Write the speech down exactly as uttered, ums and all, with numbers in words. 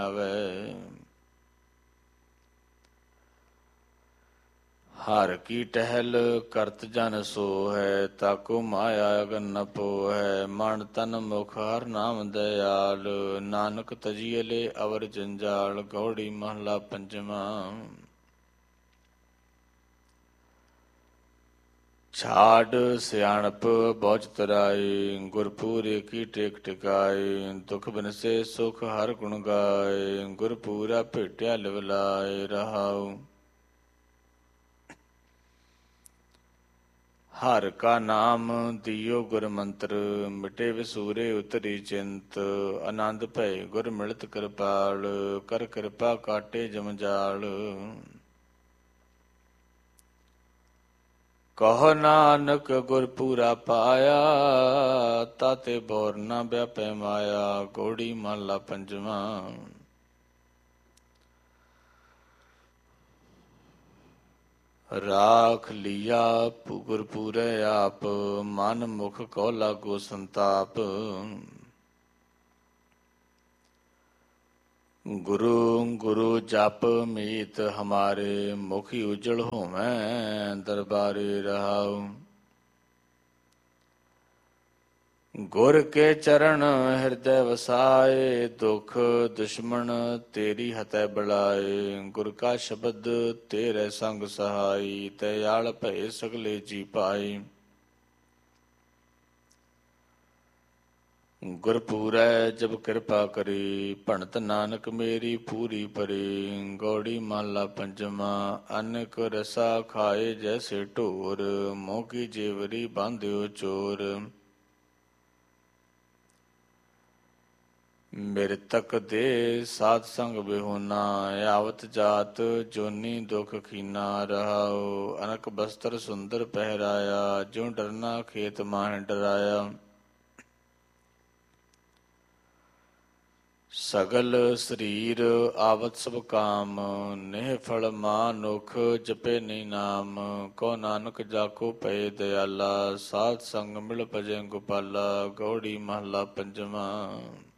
ਆਵੇ। ਹਰ ਕੀ ਟਹਿਲ ਕਰਤ ਜਨ ਸੋ ਹੈ, ਤਾਕੋ ਮਾਇਆ ਅਗਨ ਨ ਪੋਹੈ। ਮਨ ਤਨ ਮੁਖ ਹਰ ਨਾਮ ਦਇਆਲ, ਨਾਨਕ ਤਜੀਅਲੇ ਅਵਰ ਜੰਜਾਲ। ਗੌੜੀ ਮਹਲਾ ਪੰਜਵਾਂ। ਛਾੜ ਸਿਆਣਪ ਬੁਝ ਤਰਾਈ, ਗੁਰਪੂਰੇ ਕੀ ਟੇਕ ਟਿਕਾਈ। ਦੁਖ ਬਿਨਸੇ ਸੁਖ ਹਰ ਗੁਣ ਗਾਏ, ਗੁਰਪੂਰਾ ਭੇਟਿਆ ਲਿਵ ਲਾਏ। ਰਹਾਉ ਹਰ ਕਾ ਨਾਮ ਦਿਓ ਗੁਰ ਮੰਤਰ, ਮਿਟੇ ਵਿਸੂਰੇ ਉਤਰੀ ਚਿੰਤ। ਆਨੰਦ ਭਏ ਗੁਰ ਮਿਲਤ ਕਿਰਪਾਲ, ਕਰ ਕਿਰਪਾ ਕਾਟੇ ਜਮਜਾਲ। ਕਹੋ ਨਾਨਕ ਗੁਰ ਪੂਰਾ ਪਾਇਆ, ਤਾਤੇ ਬੋਰ ਨਾ ਵਿਆਪੈ ਮਾਇਆ। ਗੌੜੀ ਮਹਲਾ ਪੰਜਵਾਂ। ਰਾਖ ਲੀਆ ਗੁਰਪੂਰੈ ਆਪ, ਮਨ ਮੁਖ ਕੋ ਲਾਗੋ ਸੰਤਾਪ। ਗੁਰੂ ਗੁਰੂ ਜਪ ਮੀਤ ਹਮਾਰੇ, ਮੁਖੀ ਉਜਲ ਹੋਵੈ ਦਰਬਾਰੇ। ਰਹਾਉ ਗੁਰ ਕੇ ਚਰਨ ਹਿਰਦੈ ਵਸਾਏ, ਦੁਖ ਦੁਸ਼ਮਣ ਤੇਰੀ ਹਤੈ ਬਲਾਏ। ਗੁਰ ਕਾ ਸ਼ਬਦ ਤੇਰੇ ਸੰਗ ਸਹਾਈ, ਦਇਆਲ ਭਏ ਸਗਲੇ ਜੀ ਪਾਈ। ਗੁਰਪੂਰੈ ਜਬ ਕਿਰਪਾ ਕਰੀ, ਭਣਤ ਨਾਨਕ ਮੇਰੀ ਪੂਰੀ ਭਰੀ। ਗੌੜੀ ਮਹਲਾ ਪੰਜਵਾਂ। ਅਨੇਕ ਰਸਾ ਖਾਏ ਜੈਸੇ ਢੋਰ, ਮੋਹ ਕੀ ਜੇਵਰੀ ਬਾਂਧਿਓ ਚੋਰ। ਮਿਰਤਕ ਦੇ ਸਾਧ ਸੰਗ ਬਿਹੁਨਾ, ਆਵਤ ਜਾਤ ਜੋਨੀ ਦੁਖ ਖੀਨਾ। ਰਹਾਉ ਅਨਕ ਬਸਤਰ ਸੁੰਦਰ ਪਹਿਰਾਇਆ, ਜਿਉ ਡਰਨਾ ਖੇਤ ਮਾਹਿ ਡਰਾਇਆ। ਸਗਲ ਸਰੀਰ ਆਵਤ ਸਭ ਕਾਮ, ਨੇਹ ਫਲ ਮਾਨੁਖ ਜਪੇ ਨਹੀਂ ਨਾਮ। ਕੋ ਨਾਨਕ ਜਾਕੋ ਪਏ ਦਇਆਲਾ, ਸਾਧ ਸੰਗ ਮਿਲ ਭਜੈ ਗੋਪਾਲਾ। ਗੌੜੀ ਮਹਲਾ ਪੰਜਵਾਂ।